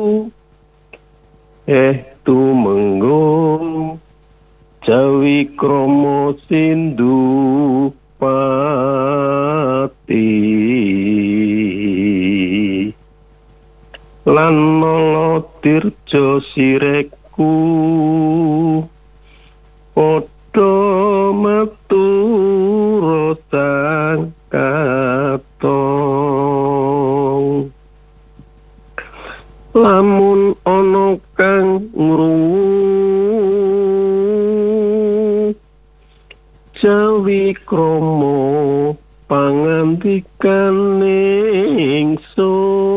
Tumenggung Jawi kromo sindu pati lan nolo dirjo sireku padha matur sang katong lamun ana kang ngrungu Jawi kromo pangandikane ingsun